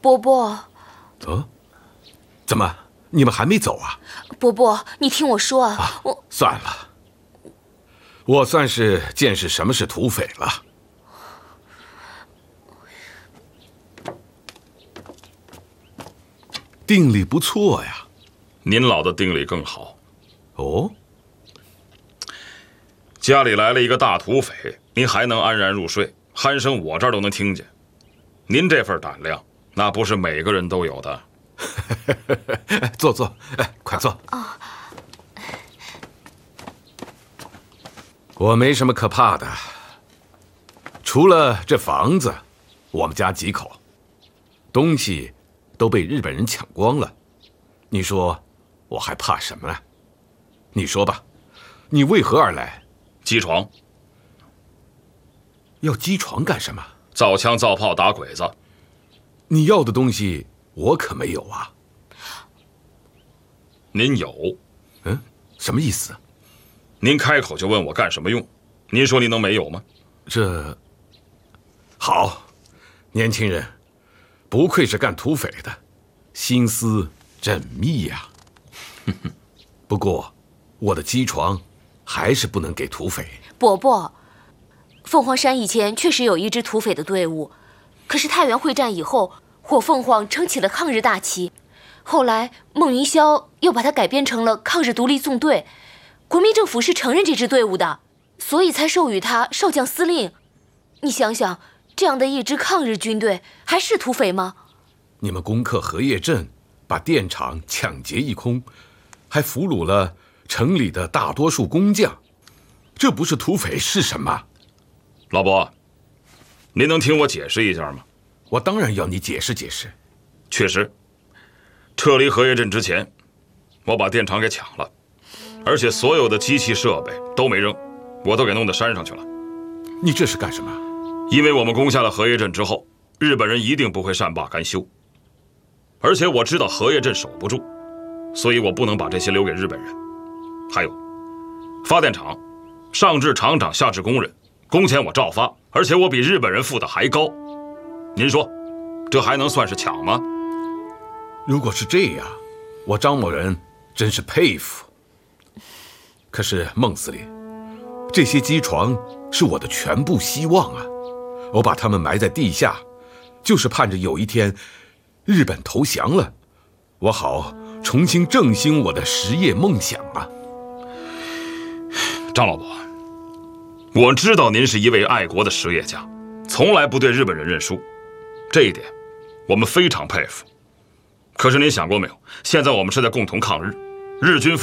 伯伯。 怎么，你们还没走啊？ 伯伯，你听我说啊， 算了，我算是见识什么是土匪了。定力不错呀。 您老的定力更好。 哦， 家里来了一个大土匪，您还能安然入睡，鼾声我这儿都能听见。您这份胆量，那不是每个人都有的。 坐，快坐。我没什么可怕的，除了这房子，我们家几口，东西都被日本人抢光了。你说我还怕什么呢？你说吧，你为何而来？ 机床。 要机床干什么？ 造枪造炮打鬼子。 你要的东西我可没有啊。 您有。 什么意思？ 您开口就问我干什么用，您说您能没有吗？ 这好，年轻人，不愧是干土匪的，心思缜密呀。不过我的机床还是不能给土匪。 伯伯，凤凰山以前确实有一支土匪的队伍，可是太原会战以后，火凤凰撑起了抗日大旗，后来孟云霄又把它改编成了抗日独立纵队，国民政府是承认这支队伍的，所以才授予他少将司令。你想想，这样的一支抗日军队还是土匪吗？ 你们攻克荷叶镇，把电厂抢劫一空，还俘虏了城里的大多数工匠，这不是土匪是什么？ 老伯，您能听我解释一下吗？ 我当然要你解释解释。 确实，撤离荷叶镇之前，我把电厂给抢了，而且所有的机器设备都没扔，我都给弄到山上去了。 你这是干什么？ 因为我们攻下了荷叶镇之后，日本人一定不会善罢甘休，而且我知道荷叶镇守不住，所以我不能把这些留给日本人。还有，发电厂，上至厂长，下至工人，工钱我照发，而且我比日本人付的还高。您说，这还能算是抢吗？ 如果是这样，我张某人真是佩服。可是孟司令，这些机床是我的全部希望啊！我把他们埋在地下，就是盼着有一天日本投降了，我好重新振兴我的实业梦想啊！ 张老伯，我知道您是一位爱国的实业家，从来不对日本人认输，这一点我们非常佩服。可是您想过没有，现在我们是在共同抗日，日军